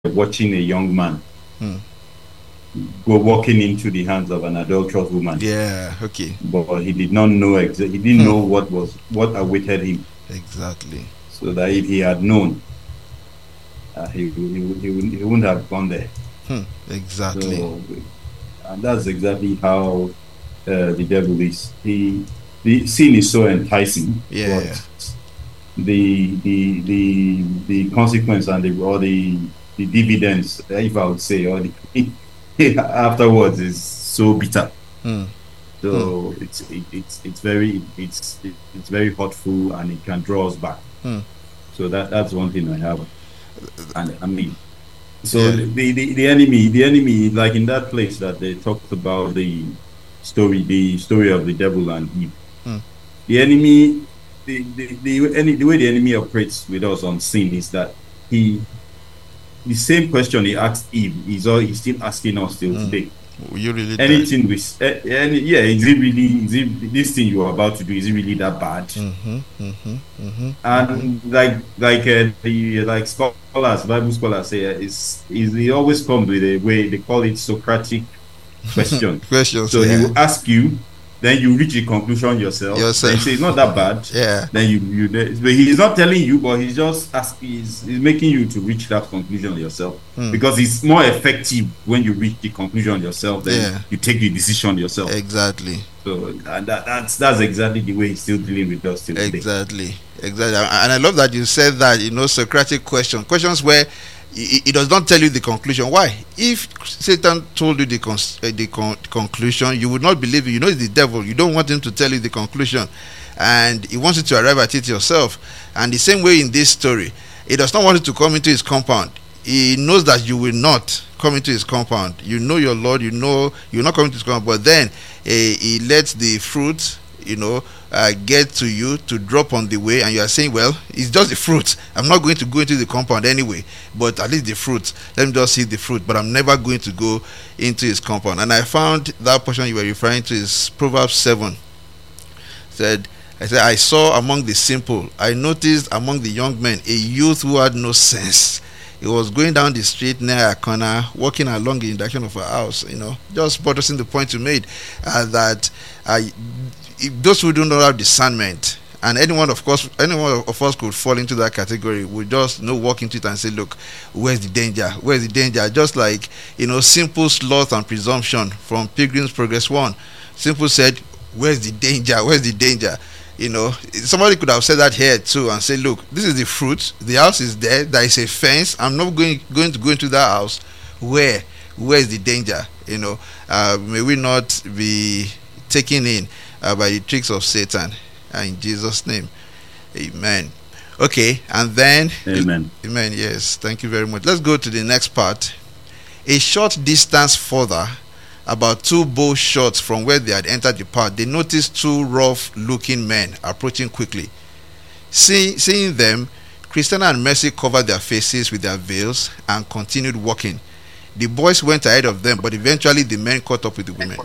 watching a young man Hmm. go walking into the hands of an adulterous woman, Yeah. Okay. but he did not know he didn't Hmm. know what awaited him. Exactly. So that if he had known, he wouldn't have gone there. Hmm. Exactly. So, and that's exactly how the devil is. The sin is so enticing, Yeah. but the consequence and the dividends, if I would say, or the afterwards is so bitter. Hmm. Hmm. So it's very hurtful and it can draw us back. Hmm. So that's one thing I have. And I mean, so Yeah. the enemy, like in that place that they talked about the story of the devil and Eve, Hmm. the enemy, the way the enemy operates with us on sin is that he the same question he asked Eve he's still asking us till Hmm. today. Will you really die? Anything yeah, is it really, this thing you are about to do, is it really that bad? Mm-hmm. Mm-hmm. Mm-hmm. Mm-hmm. And the like scholars, Bible scholars say, is he always comes with a way they call it Socratic question. Questions. So he Yeah. will ask you, then you reach the conclusion yourself. Then you say it's Yourself. not that bad. Yeah. Then but he's not telling you, but he's just asking, he's making you to reach that conclusion yourself. Hmm. Because it's more effective when you reach the conclusion yourself, then Yeah. you take the decision yourself. Exactly. So and that's exactly the way he's still dealing with us till today. Exactly. Exactly. And I love that you said that, Socratic questions where it does not tell you the conclusion. Why? If Satan told you the conclusion, you would not believe it. You know it's the devil. You don't want him to tell you the conclusion, and he wants you to arrive at it yourself. And the same way in this story, he does not want you to come into his compound. He knows that you will not come into his compound. You know your Lord. You know you're not coming to his compound. But then he lets the fruit, get to you to drop on the way, and you are saying, well, it's just the fruit. I'm not going to go into the compound anyway, but at least the fruit, let me just see the fruit, but I'm never going to go into his compound. And I found that portion you were referring to is Proverbs 7. I saw among the simple, I noticed among the young men a youth who had no sense. He was going down the street near a corner, walking along in the direction of a house, just buttressing the point you made, that those who do not have discernment, and anyone of us could fall into that category, would just walk into it and say, look, where's the danger, just like simple sloth and presumption from Pilgrim's Progress 1. Simple said, where's the danger. Somebody could have said that here too and say, look, this is the fruit, the house is there is a fence, I'm not going to go into that house. Where's the danger? May we not be taken in by the tricks of Satan, in Jesus' name, amen. Okay, and then Amen. Amen. Yes, thank you very much. Let's go to the next part. A short distance further, about 2 bow shots from where they had entered the path, they noticed 2 rough-looking men approaching quickly. Seeing them, Christiana and Mercy covered their faces with their veils and continued walking. The boys went ahead of them, but eventually the men caught up with the women.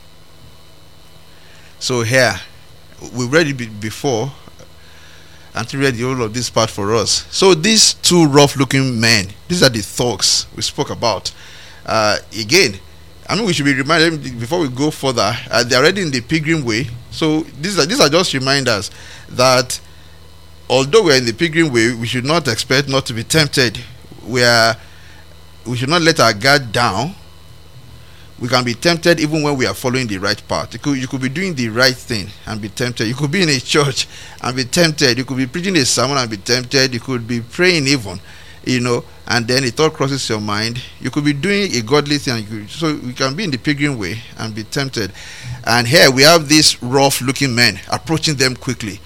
So here, we read it before, and to read the whole of this part for us. So these 2 rough-looking men, these are the thugs we spoke about. Again, we should be reminded before we go further. They're already in the pilgrim way. So these are just reminders that although we're in the pilgrim way, we should not expect not to be tempted. We should not let our guard down. We can be tempted even when we are following the right path. You could be doing the right thing and be tempted. You could be in a church and be tempted. You could be preaching a sermon and be tempted. You could be praying even, and then a thought crosses your mind. You could be doing a godly thing. So we can be in the pilgrim way and be tempted. And here we have these rough-looking men approaching them quickly.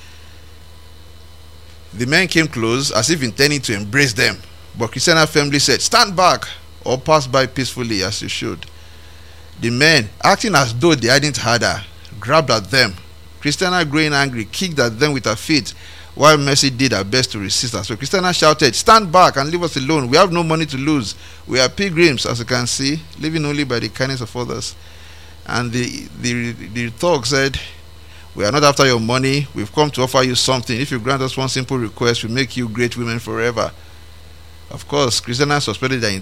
The men came close as if intending to embrace them. But Christiana firmly said, stand back or pass by peacefully as you should. The men, acting as though they hadn't heard her, grabbed at them. Christiana, growing angry, kicked at them with her feet, while Mercy did her best to resist her. So Christiana shouted, stand back and leave us alone. We have no money to lose. We are pilgrims, as you can see, living only by the kindness of others. And the thug said, we are not after your money. We've come to offer you something. If you grant us one simple request, we'll make you great women forever. Of course, Christiana suspended their